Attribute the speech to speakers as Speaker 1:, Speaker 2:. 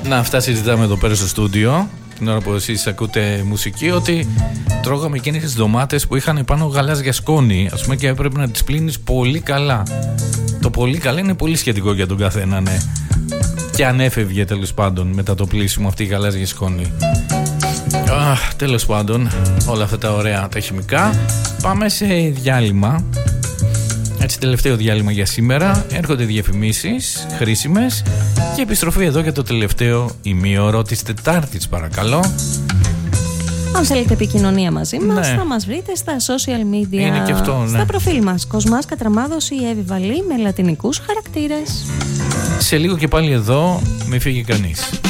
Speaker 1: Να, αυτά συζητάμε εδώ πέρα στο στούντιο την ώρα που εσείς ακούτε μουσική, ότι τρώγαμε εκείνες τις ντομάτες που είχαν πάνω γαλάζια σκόνη, ας πούμε, και έπρεπε να τις πλύνεις πολύ καλά. Το πολύ καλά είναι πολύ σχετικό για τον καθένα, ναι. Και αν έφευγε τέλος πάντων μετά το πλύσιμο αυτή η γαλάζια σκόνη. Τέλος πάντων, όλα αυτά τα ωραία τα χημικά. Πάμε σε διάλειμμα. Έτσι, τελευταίο διάλειμμα για σήμερα. Έρχονται διαφημίσεις χρήσιμες και επιστροφή εδώ για το τελευταίο ημίωρο της Τετάρτης, παρακαλώ.
Speaker 2: Αν θέλετε επικοινωνία μαζί μας, θα μας βρείτε στα social media.
Speaker 1: Είναι και αυτό, ναι.
Speaker 2: Στα προφίλ μας, Κοσμάς Κατραμάδος ή Εύη Βαλή, με λατινικούς χαρακτήρες.
Speaker 1: Σε λίγο και πάλι εδώ, μην φύγει κανείς.